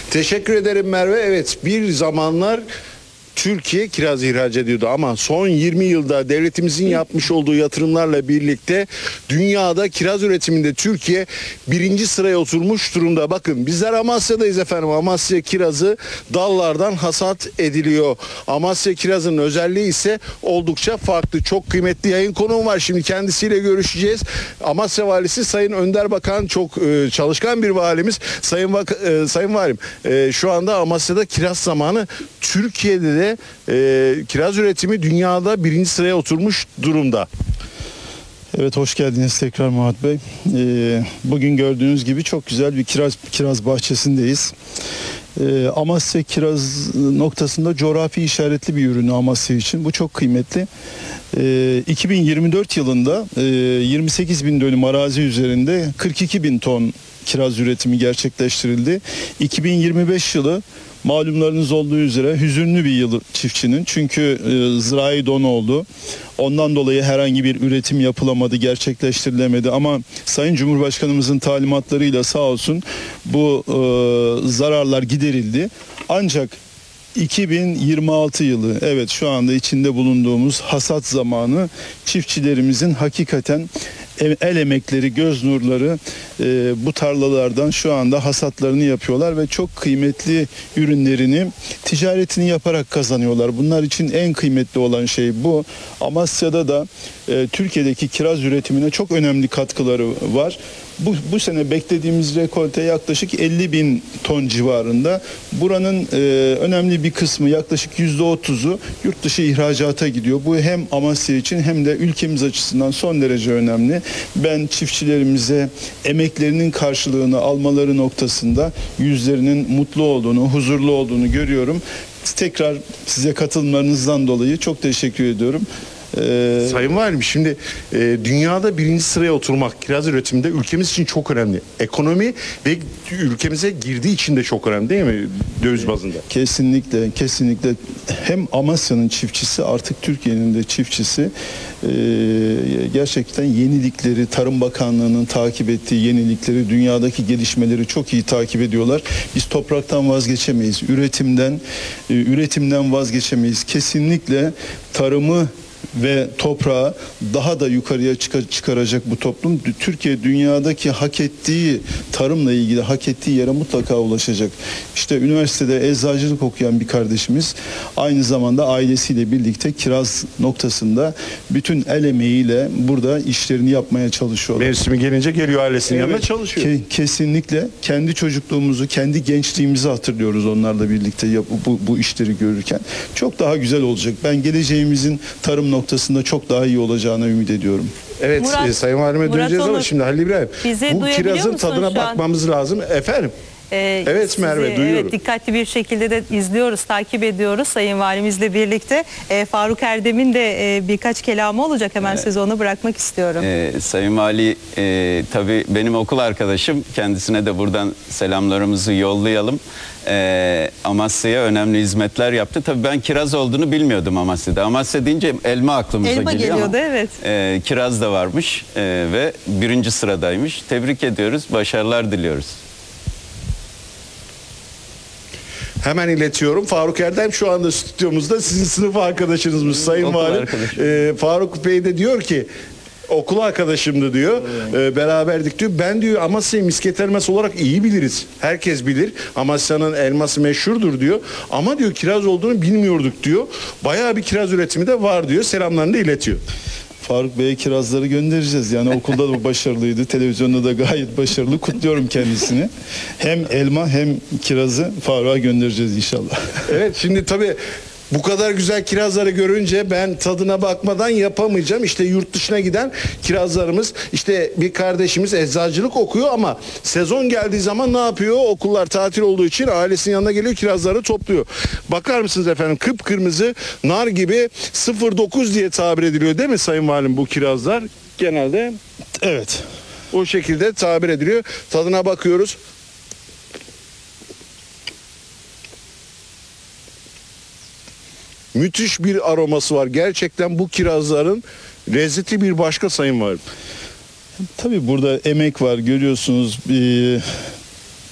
Teşekkür ederim Merve. Evet, bir zamanlar Türkiye kiraz ihraç ediyordu ama son 20 yılda devletimizin yapmış olduğu yatırımlarla birlikte dünyada kiraz üretiminde Türkiye birinci sıraya oturmuş durumda. Bakın bizler Amasya'dayız efendim. Amasya kirazı dallardan hasat ediliyor. Amasya kirazının özelliği ise oldukça farklı. Çok kıymetli yayın konuğum var. Şimdi kendisiyle görüşeceğiz. Amasya Valisi Sayın Önder Bakan, çok çalışkan bir valimiz. Sayın Valim, şu anda Amasya'da kiraz zamanı. Türkiye'de de kiraz üretimi dünyada birinci sıraya oturmuş durumda. Evet, hoş geldiniz tekrar Muhat Bey. Bugün gördüğünüz gibi çok güzel bir kiraz bahçesindeyiz. Amasya kiraz noktasında coğrafi işaretli bir ürünü Amasya için. Bu çok kıymetli. 2024 yılında 28 bin dönüm arazi üzerinde 42 bin ton kiraz üretimi gerçekleştirildi. 2025 yılı malumlarınız olduğu üzere hüzünlü bir yıl çiftçinin, çünkü zirai don oldu. Ondan dolayı herhangi bir üretim yapılamadı, gerçekleştirilemedi ama Sayın Cumhurbaşkanımızın talimatlarıyla sağ olsun bu zararlar giderildi. Ancak 2026 yılı, evet, şu anda içinde bulunduğumuz hasat zamanı, çiftçilerimizin hakikaten el emekleri, göz nurları bu tarlalardan şu anda hasatlarını yapıyorlar ve çok kıymetli ürünlerini ticaretini yaparak kazanıyorlar. Bunlar için en kıymetli olan şey bu. Amasya'da da Türkiye'deki kiraz üretimine çok önemli katkıları var. Bu sene beklediğimiz rekolte yaklaşık 50 bin ton civarında. Buranın önemli bir kısmı, yaklaşık %30'u yurt dışı ihracata gidiyor. Bu hem Amasya için hem de ülkemiz açısından son derece önemli. Ben çiftçilerimize emeklerinin karşılığını almaları noktasında yüzlerinin mutlu olduğunu, huzurlu olduğunu görüyorum. Tekrar size katılımlarınızdan dolayı çok teşekkür ediyorum. Sayın Valim, şimdi dünyada birinci sıraya oturmak kiraz üretiminde ülkemiz için çok önemli. Ekonomi ve ülkemize girdiği için de çok önemli, değil mi, döviz bazında? Kesinlikle, kesinlikle. Hem Amasya'nın çiftçisi, artık Türkiye'nin de çiftçisi gerçekten yenilikleri, Tarım Bakanlığı'nın takip ettiği yenilikleri, dünyadaki gelişmeleri çok iyi takip ediyorlar. Biz topraktan vazgeçemeyiz, üretimden vazgeçemeyiz. Kesinlikle tarımı ve toprağı daha da yukarıya çıkaracak bu toplum. Türkiye dünyadaki hak ettiği, tarımla ilgili hak ettiği yere mutlaka ulaşacak. İşte üniversitede eczacılık okuyan bir kardeşimiz aynı zamanda ailesiyle birlikte kiraz noktasında bütün el emeğiyle burada işlerini yapmaya çalışıyorlar. Mevsimi gelince geliyor ailesinin yanına çalışıyor. Kesinlikle kendi çocukluğumuzu, kendi gençliğimizi hatırlıyoruz onlarla birlikte bu işleri görürken. Çok daha güzel olacak. Ben geleceğimizin tarım noktasında çok daha iyi olacağına ümit ediyorum. Evet, Sayın Valime döneceğiz ama şimdi Halil İbrahim, bu kirazın tadına bakmamız lazım. Efendim? Evet Merve, duyuyorum. Evet, dikkatli bir şekilde de izliyoruz, takip ediyoruz Sayın Valimizle birlikte. Faruk Erdem'in de birkaç kelamı olacak. Hemen sözü ona bırakmak istiyorum. Sayın Vali tabii benim okul arkadaşım. Kendisine de buradan selamlarımızı yollayalım. Amasya'ya önemli hizmetler yaptı. Tabii ben kiraz olduğunu bilmiyordum Amasya'da. Amasya deyince elma aklımıza elma geliyor geliyordu, ama evet. Kiraz da varmış ve birinci sıradaymış. Tebrik ediyoruz, başarılar diliyoruz. Hemen iletiyorum. Faruk Erdem şu anda stüdyomuzda, sizin sınıf arkadaşınızmış Sayın Valim. Faruk Bey de diyor ki okul arkadaşımdı diyor. Beraberdik diyor. Ben diyor Amasya'yı misket elması olarak iyi biliriz. Herkes bilir. Amasya'nın elması meşhurdur diyor. Ama diyor kiraz olduğunu bilmiyorduk diyor. Bayağı bir kiraz üretimi de var diyor. Selamlarını da iletiyor. Faruk Bey'e kirazları göndereceğiz. Yani okulda da başarılıydı. Televizyonda da gayet başarılı. Kutluyorum kendisini. Hem elma hem kirazı Faruk'a göndereceğiz inşallah. Evet, şimdi tabii bu kadar güzel kirazları görünce ben tadına bakmadan yapamayacağım. İşte yurt dışına giden kirazlarımız, işte bir kardeşimiz eczacılık okuyor ama sezon geldiği zaman ne yapıyor? Okullar tatil olduğu için ailesinin yanına geliyor, kirazları topluyor. Bakar mısınız efendim, kıpkırmızı nar gibi 09 diye tabir ediliyor değil mi Sayın Valim bu kirazlar? Genelde evet, o şekilde tabir ediliyor. Tadına bakıyoruz. Müthiş bir aroması var. Gerçekten bu kirazların lezzeti bir başka Sayın Valim. Tabii burada emek var, görüyorsunuz.